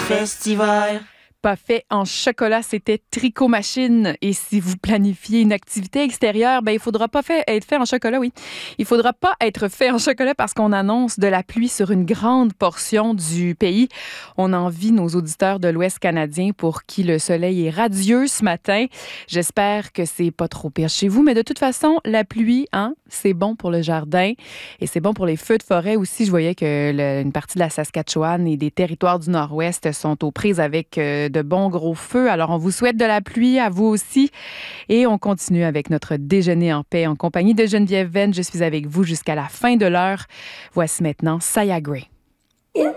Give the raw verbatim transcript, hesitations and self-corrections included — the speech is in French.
festival. Pas fait en chocolat, c'était Tricot Machine. Et si vous planifiez une activité extérieure, ben il faudra pas fait, être fait en chocolat, oui. Il faudra pas être fait en chocolat parce qu'on annonce de la pluie sur une grande portion du pays. On envie nos auditeurs de l'Ouest canadien pour qui le soleil est radieux ce matin. J'espère que c'est pas trop pire chez vous, mais de toute façon, la pluie, hein, c'est bon pour le jardin et c'est bon pour les feux de forêt aussi. Je voyais que le, une partie de la Saskatchewan et des territoires du Nord-Ouest sont aux prises avec euh, de bons gros feux. Alors, on vous souhaite de la pluie, à vous aussi. Et on continue avec notre déjeuner en paix en compagnie de Geneviève Venn. Je suis avec vous jusqu'à la fin de l'heure. Voici maintenant Saya Gray.